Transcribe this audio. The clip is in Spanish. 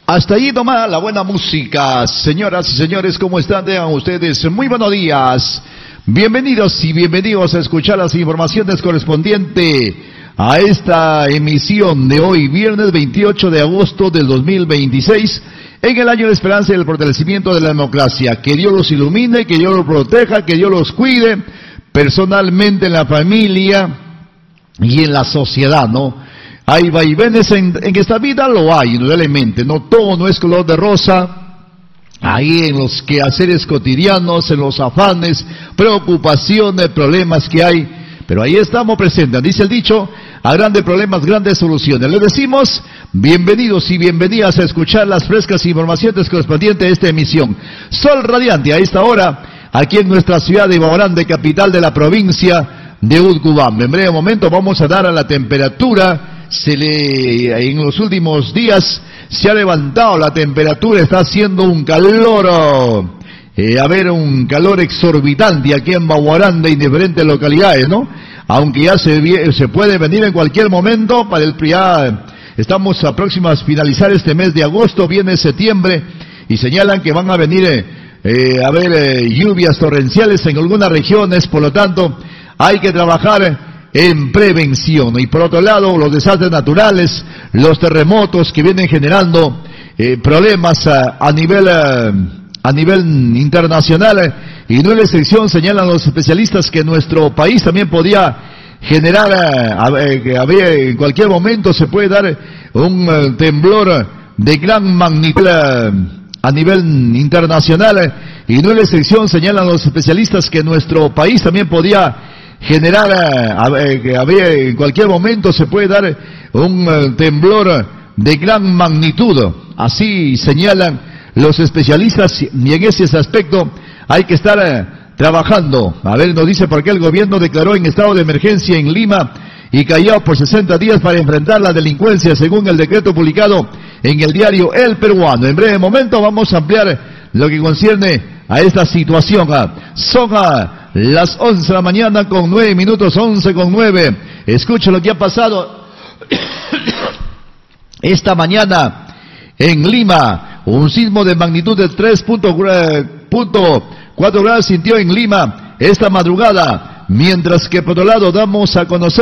Hasta ahí nomás la buena música. Señoras y señores, ¿cómo están? Tengan ustedes muy buenos días. Bienvenidos y bienvenidos a escuchar las informaciones correspondientes a esta emisión de hoy, viernes 28 de agosto del 2026, en el año de esperanza y el fortalecimiento de la democracia. Que Dios los ilumine, que Dios los proteja, que Dios los cuide, personalmente en la familia y en la sociedad, ¿no? Hay vaivenes en esta vida, lo hay, indudablemente, no todo no es color de rosa. Ahí en los quehaceres cotidianos, en los afanes, preocupaciones, problemas que hay, pero ahí estamos presentes. Dice el dicho, a grandes problemas, grandes soluciones. Le decimos, bienvenidos y bienvenidas a escuchar las frescas informaciones correspondientes a esta emisión. Sol radiante a esta hora, aquí en nuestra ciudad de Ibaguarán, capital de la provincia de Utcubamba. En breve momento vamos a dar a la temperatura. En los últimos días se ha levantado la temperatura, está haciendo un calor, un calor exorbitante aquí en Ibaguarán de diferentes localidades, ¿no? Aunque ya se puede venir en cualquier momento, ya estamos a próximos a finalizar este mes de agosto, viene septiembre, y señalan que van a venir lluvias torrenciales en algunas regiones, por lo tanto, hay que trabajar en prevención. Y por otro lado, los desastres naturales, los terremotos que vienen generando problemas a nivel internacional, y no es la excepción, señalan los especialistas que nuestro país también podía generar, en cualquier momento se puede dar un temblor de gran magnitud a nivel internacional, y no es la excepción, señalan los especialistas que nuestro país también podía generar, en cualquier momento se puede dar un temblor de gran magnitud, así señalan los especialistas, y en ese aspecto hay que estar trabajando. Nos dice por qué el gobierno declaró en estado de emergencia en Lima y Callao por 60 días para enfrentar la delincuencia, según el decreto publicado en el diario El Peruano. En breve momento vamos a ampliar lo que concierne a esta situación. Son las 11 de la mañana con 9 minutos, 11 con 9. Escucha lo que ha pasado esta mañana en Lima. Un sismo de magnitud de 3.4 grados sintió en Lima esta madrugada, mientras que por otro lado damos a conocer